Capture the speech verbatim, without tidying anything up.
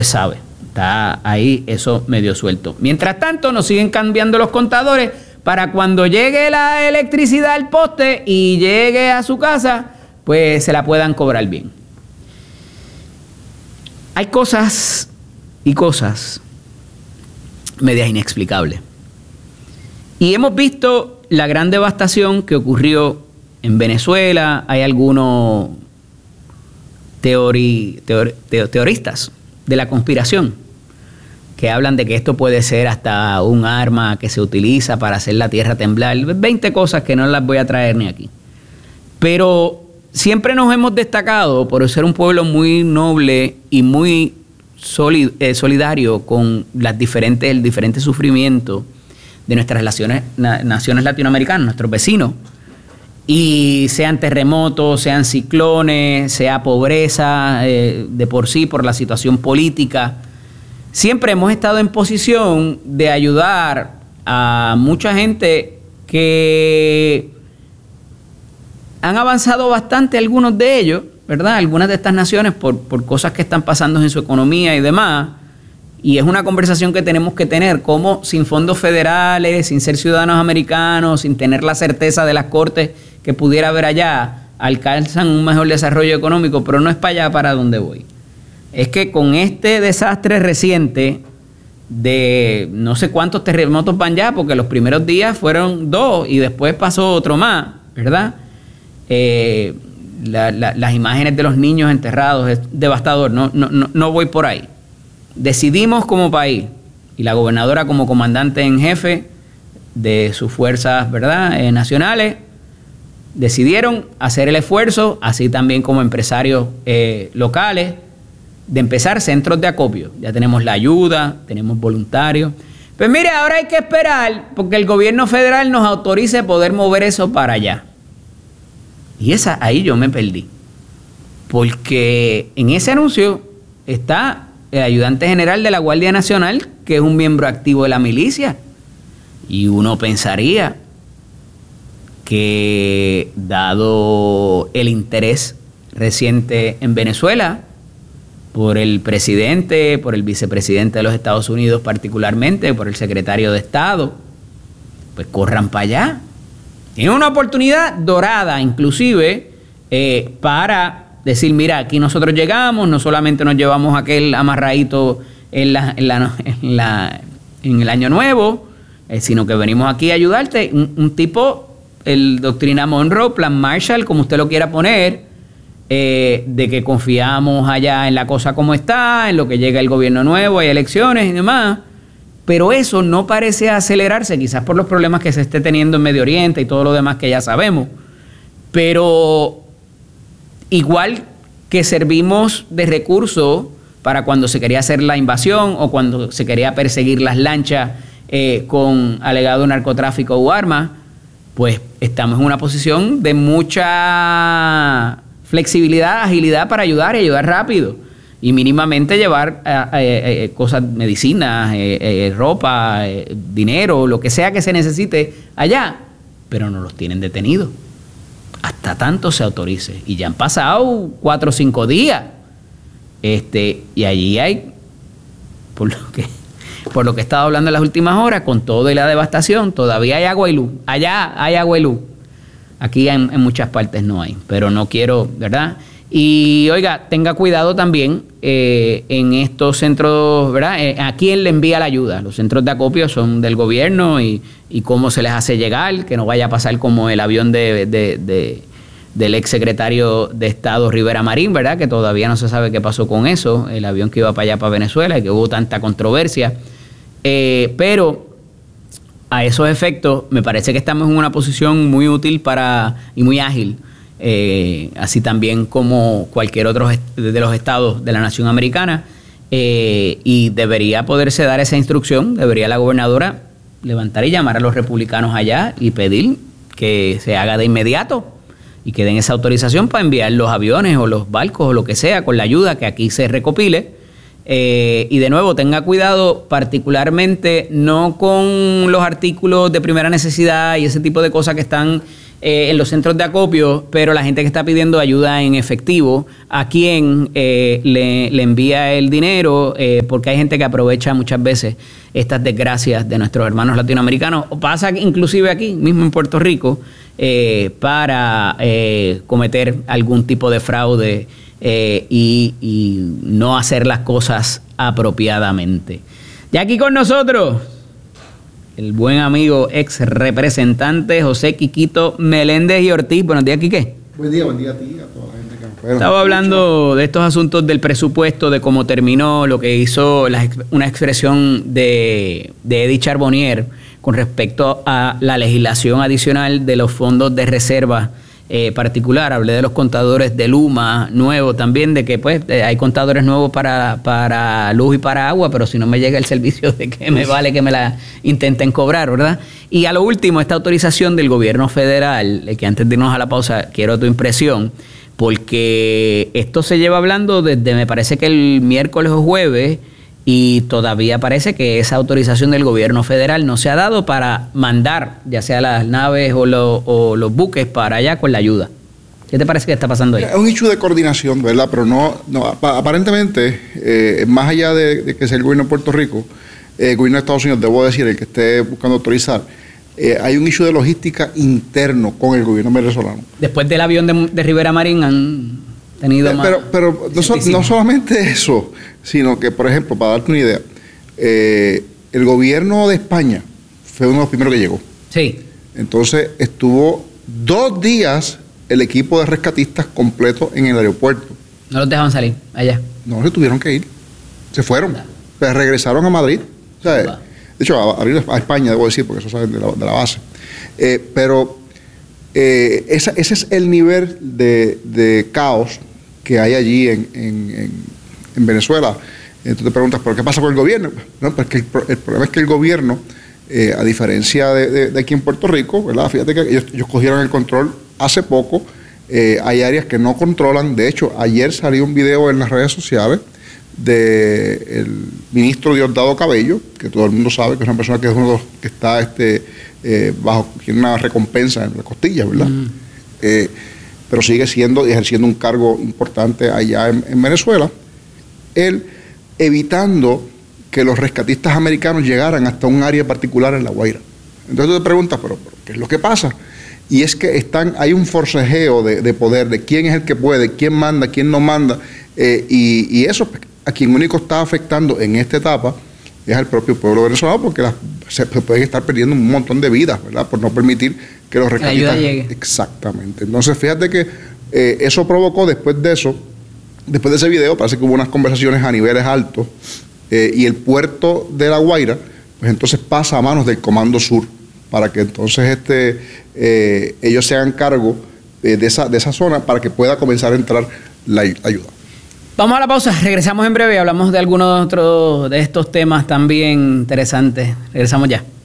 sabe, está ahí eso medio suelto. Mientras tanto, nos siguen cambiando los contadores para cuando llegue la electricidad al poste y llegue a su casa, pues se la puedan cobrar bien. Hay cosas y cosas medias inexplicables. Y hemos visto la gran devastación que ocurrió en Venezuela. Hay algunos teori, teor, teo, teoristas de la conspiración que hablan de que esto puede ser hasta un arma que se utiliza para hacer la tierra temblar. veinte cosas que no las voy a traer ni aquí. Pero siempre nos hemos destacado por ser un pueblo muy noble y muy solid, eh, solidario con las diferentes, el diferente sufrimiento de nuestras relaciones, na, naciones latinoamericanas, nuestros vecinos. Y sean terremotos, sean ciclones, sea pobreza eh, de por sí, por la situación política. Siempre hemos estado en posición de ayudar a mucha gente que han avanzado bastante, algunos de ellos, ¿verdad? Algunas de estas naciones por, por cosas que están pasando en su economía y demás. Y es una conversación que tenemos que tener, como sin fondos federales, sin ser ciudadanos americanos, sin tener la certeza de las cortes que pudiera haber allá, alcanzan un mejor desarrollo económico, pero no es para allá para donde voy. Es que con este desastre reciente de no sé cuántos terremotos van ya, porque los primeros días fueron dos y después pasó otro más, ¿verdad? Eh, la, la, las imágenes de los niños enterrados es devastador, no, no, no, no voy por ahí. Decidimos como país, y la gobernadora como comandante en jefe de sus fuerzas, ¿verdad?, eh, nacionales, decidieron hacer el esfuerzo, así también como empresarios eh, locales, de empezar centros de acopio. Ya tenemos la ayuda, tenemos voluntarios. Pues mire, ahora hay que esperar porque el gobierno federal nos autorice poder mover eso para allá. Y esa, ahí yo me perdí. Porque en ese anuncio está el ayudante general de la Guardia Nacional, que es un miembro activo de la milicia. Y uno pensaría que, dado el interés reciente en Venezuela, por el presidente, por el vicepresidente de los Estados Unidos particularmente, por el secretario de Estado, pues corran para allá. Tienen una oportunidad dorada, inclusive, eh, para decir, mira, aquí nosotros llegamos, no solamente nos llevamos aquel amarradito en, la, en, la, en, la, en el año nuevo, eh, sino que venimos aquí a ayudarte. Un, un tipo, el doctrina Monroe, plan Marshall, como usted lo quiera poner, eh, de que confiamos allá en la cosa como está, en lo que llega el gobierno nuevo, hay elecciones y demás. Pero eso no parece acelerarse, quizás por los problemas que se esté teniendo en Medio Oriente y todo lo demás que ya sabemos. Pero igual que servimos de recurso para cuando se quería hacer la invasión o cuando se quería perseguir las lanchas eh, con alegado narcotráfico o armas, pues estamos en una posición de mucha flexibilidad, agilidad para ayudar y ayudar rápido. Y mínimamente llevar eh, eh, cosas, medicinas, eh, eh, ropa, eh, dinero, lo que sea que se necesite allá, pero no los tienen detenidos. Hasta tanto se autorice. Y ya han pasado cuatro o cinco días. Este, y allí hay, por lo que, por lo que he estado hablando en las últimas horas, con todo y la devastación, todavía hay agua y luz. Allá hay agua y luz. Aquí en, en muchas partes no hay. Pero no quiero, ¿verdad? Y oiga, tenga cuidado también eh, en estos centros, ¿verdad? Eh, ¿A quién le envía la ayuda? Los centros de acopio son del gobierno y, y cómo se les hace llegar, que no vaya a pasar como el avión de, de, de, del ex secretario de Estado Rivera Marín, ¿verdad? Que todavía no se sabe qué pasó con eso, el avión que iba para allá, para Venezuela, y que hubo tanta controversia. Eh, pero a esos efectos me parece que estamos en una posición muy útil para y muy ágil. Eh, así también como cualquier otro de los estados de la nación americana, eh, y debería poderse dar esa instrucción, debería la gobernadora levantar y llamar a los republicanos allá y pedir que se haga de inmediato y que den esa autorización para enviar los aviones o los barcos o lo que sea con la ayuda que aquí se recopile. Eh, y de nuevo, tenga cuidado particularmente no con los artículos de primera necesidad y ese tipo de cosas que están eh, en los centros de acopio, pero la gente que está pidiendo ayuda en efectivo, a quien eh, le, le envía el dinero, eh, porque hay gente que aprovecha muchas veces estas desgracias de nuestros hermanos latinoamericanos, o pasa inclusive aquí mismo en Puerto Rico, eh, para eh, cometer algún tipo de fraude eh, y, y no hacer las cosas apropiadamente. Ya aquí con nosotros, el buen amigo ex representante José Quiquito Meléndez y Ortiz. Buenos días, Quique. Buen día, buen día a ti, a toda la gente que nos puede. Estaba hablando de estos asuntos del presupuesto, de cómo terminó, lo que hizo la, una expresión de, de Eddie Charbonnier con respecto a la legislación adicional de los fondos de reserva eh, particular. Hablé de los contadores de Luma nuevo también, de que pues hay contadores nuevos para, para luz y para agua, pero si no me llega el servicio, de que me vale que me la intenten cobrar, ¿verdad? Y a lo último, esta autorización del gobierno federal, que antes de irnos a la pausa quiero tu impresión, porque esto se lleva hablando desde, me parece que el miércoles o jueves, y todavía parece que esa autorización del gobierno federal no se ha dado para mandar ya sea las naves o, lo, o los buques para allá con la ayuda. ¿Qué te parece que está pasando ahí? Es un issue de coordinación, ¿verdad? Pero no, no aparentemente, eh, más allá de, de que sea el gobierno de Puerto Rico, eh, el gobierno de Estados Unidos, debo decir, el que esté buscando autorizar, eh, hay un issue de logística interno con el gobierno venezolano. Después del avión de, de Rivera Marín han tenido eh, más... Pero, pero no, so, no solamente eso, sino que, por ejemplo, para darte una idea, eh, el gobierno de España fue uno de los primeros que llegó. Sí. Entonces estuvo dos días el equipo de rescatistas completo en el aeropuerto. ¿No los dejaban salir allá? No, se tuvieron que ir. Se fueron. No. Pues regresaron a Madrid. O sea, no. De hecho, a, a, a España, debo decir, porque eso saben de la, de la base. Eh, pero eh, esa, ese es el nivel de, de caos que hay allí en, en, en, en Venezuela. Eh, tú te preguntas, ¿pero qué pasa con el gobierno? No, porque el, el problema es que el gobierno, eh, a diferencia de, de, de aquí en Puerto Rico, ¿verdad? Fíjate que ellos, ellos cogieron el control hace poco. Eh, hay áreas que no controlan. De hecho, ayer salió un video en las redes sociales del ministro Diosdado Cabello, que todo el mundo sabe que es una persona que es uno de los que está este, eh, bajo, tiene una recompensa en la costilla, ¿verdad? Mm. Eh, pero sigue siendo y ejerciendo un cargo importante allá en, en Venezuela, él evitando que los rescatistas americanos llegaran hasta un área particular en La Guaira. Entonces tú te preguntas, ¿pero, pero qué es lo que pasa? Y es que están, hay un forcejeo de, de poder, de quién es el que puede, quién manda, quién no manda, eh, y, y eso a quien único está afectando en esta etapa es al propio pueblo venezolano, porque las, se, se pueden estar perdiendo un montón de vidas, ¿verdad? Por no permitir que los rescatistas... llegue. Exactamente. Entonces, fíjate que eh, eso provocó, después de eso, después de ese video, parece que hubo unas conversaciones a niveles altos, eh, y el puerto de La Guaira, pues entonces pasa a manos del Comando Sur, para que entonces este, eh, ellos se hagan cargo eh, de, esa, de esa zona para que pueda comenzar a entrar la ayuda. Vamos a la pausa, regresamos en breve y hablamos de algunos otros de estos temas también interesantes. Regresamos ya.